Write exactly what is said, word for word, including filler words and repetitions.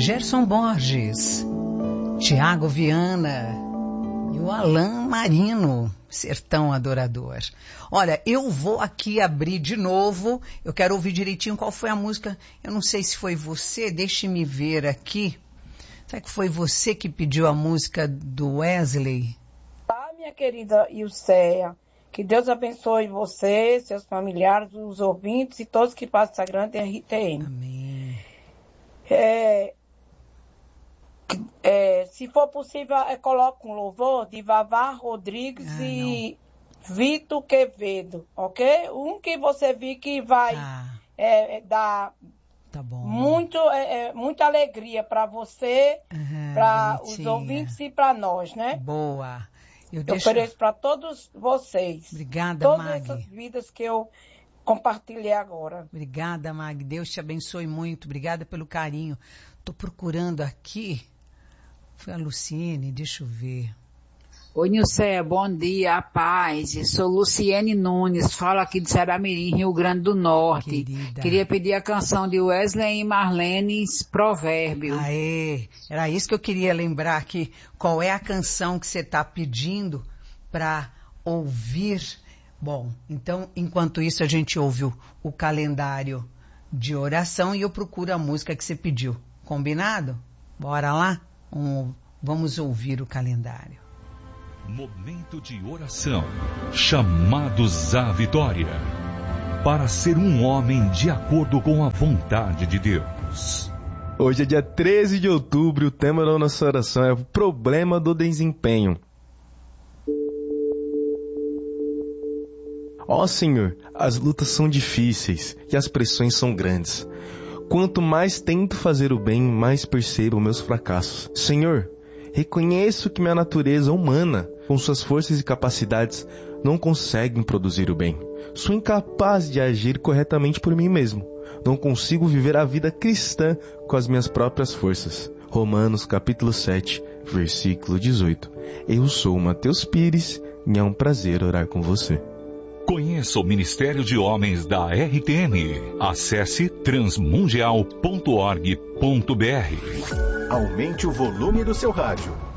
Gerson Borges, Tiago Viana e o Alain Marino, Sertão Adorador. Olha, eu vou aqui abrir de novo, eu quero ouvir direitinho qual foi a música, eu não sei se foi você, deixe-me ver aqui. Será que foi você que pediu a música do Wesley? Ah, minha querida Ilceia, que Deus abençoe você, seus familiares, os ouvintes e todos que passam essa grande R T M. Amém. É, é, se for possível, é, coloque um louvor de Vavá Rodrigues ah, e não. Vitor Quevedo, ok? Um que você viu que vai ah. é, dar tá bom. muito, é, é, muita alegria para você, uhum, para os ouvintes e para nós, né? Boa. Eu, eu deixo... ofereço para todos vocês. Obrigada, todas Mag. essas vidas que eu compartilhei agora. Obrigada, Mag. Deus te abençoe muito. Obrigada pelo carinho. Estou procurando aqui. Foi a Luciene, deixa eu ver. Oi, Nilceia, bom dia, a paz. Eu sou Luciene Nunes, falo aqui de Ceramirim, Rio Grande do Norte. Querida. Queria pedir a canção de Wesley e Marlene, Provérbio. Aê, era isso que eu queria lembrar aqui. Qual é a canção que você está pedindo para ouvir? Bom, então, enquanto isso, a gente ouve o, o calendário de oração e eu procuro a música que você pediu. Combinado? Bora lá? Um, vamos ouvir o calendário. Momento de oração, chamados à vitória, para ser um homem de acordo com a vontade de Deus. Hoje é dia treze de outubro e o tema da nossa oração é o problema do desempenho. Ó Senhor, as lutas são difíceis e as pressões são grandes. Quanto mais tento fazer o bem, mais percebo meus fracassos. Senhor, reconheço que minha natureza humana, com suas forças e capacidades, não consegue produzir o bem. Sou incapaz de agir corretamente por mim mesmo. Não consigo viver a vida cristã com as minhas próprias forças. Romanos capítulo sete, versículo dezoito. Eu sou Matheus Pires e é um prazer orar com você. Conheça o Ministério de Homens da R T M. Acesse transmundial ponto org ponto br. Aumente o volume do seu rádio.